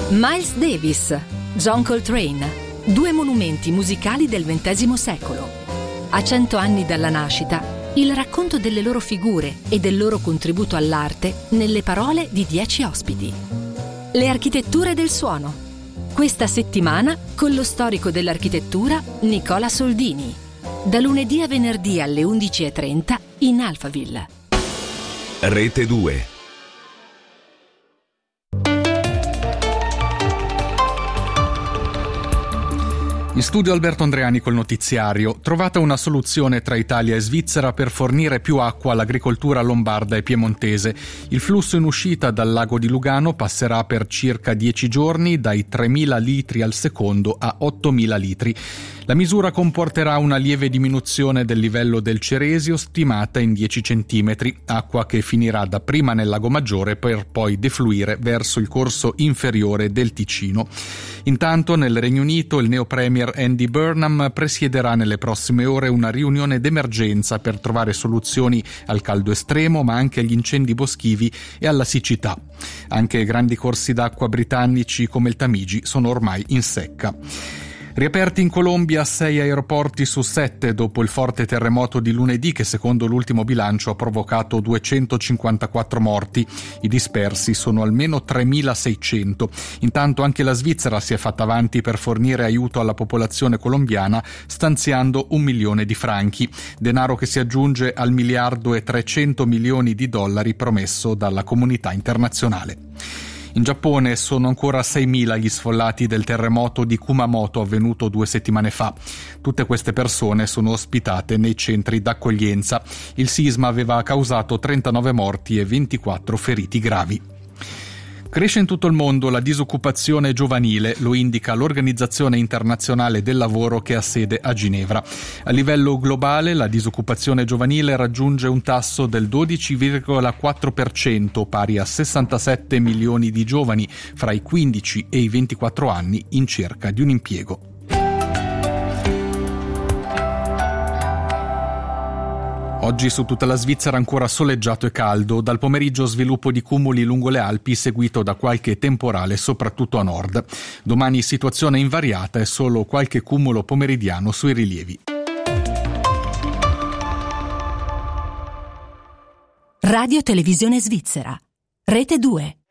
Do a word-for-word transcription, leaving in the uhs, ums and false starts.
Miles Davis, John Coltrane, due monumenti musicali del ventesimo secolo. A cento anni dalla nascita, il racconto delle loro figure e del loro contributo all'arte nelle parole di dieci ospiti. Le architetture del suono. Questa settimana con lo storico dell'architettura Nicola Soldini. Da lunedì a venerdì alle undici e trenta in Alphaville. Rete due. In studio Alberto Andreani col notiziario. Trovata una soluzione tra Italia e Svizzera per fornire più acqua all'agricoltura lombarda e piemontese. Il flusso in uscita dal lago di Lugano passerà per circa dieci giorni dai tremila litri al secondo a ottomila litri. La misura comporterà una lieve diminuzione del livello del Ceresio stimata in dieci centimetri, acqua che finirà dapprima nel Lago Maggiore per poi defluire verso il corso inferiore del Ticino. Intanto nel Regno Unito il neo premier Andy Burnham presiederà nelle prossime ore una riunione d'emergenza per trovare soluzioni al caldo estremo ma anche agli incendi boschivi e alla siccità. Anche grandi corsi d'acqua britannici come il Tamigi sono ormai in secca. Riaperti in Colombia sei aeroporti su sette dopo il forte terremoto di lunedì che secondo l'ultimo bilancio ha provocato duecentocinquantaquattro morti. I dispersi sono almeno tremilaseicento. Intanto anche la Svizzera si è fatta avanti per fornire aiuto alla popolazione colombiana stanziando un milione di franchi, denaro che si aggiunge al miliardo e trecento milioni di dollari promesso dalla comunità internazionale. In Giappone sono ancora seimila gli sfollati del terremoto di Kumamoto avvenuto due settimane fa. Tutte queste persone sono ospitate nei centri d'accoglienza. Il sisma aveva causato trentanove morti e ventiquattro feriti gravi. Cresce in tutto il mondo la disoccupazione giovanile, lo indica l'Organizzazione Internazionale del Lavoro che ha sede a Ginevra. A livello globale la disoccupazione giovanile raggiunge un tasso del dodici virgola quattro per cento, pari a sessantasette milioni di giovani fra i quindici e i ventiquattro anni in cerca di un impiego. Oggi su tutta la Svizzera ancora soleggiato e caldo, dal pomeriggio sviluppo di cumuli lungo le Alpi seguito da qualche temporale soprattutto a nord. Domani situazione invariata e solo qualche cumulo pomeridiano sui rilievi. Radio Televisione Svizzera, Rete due.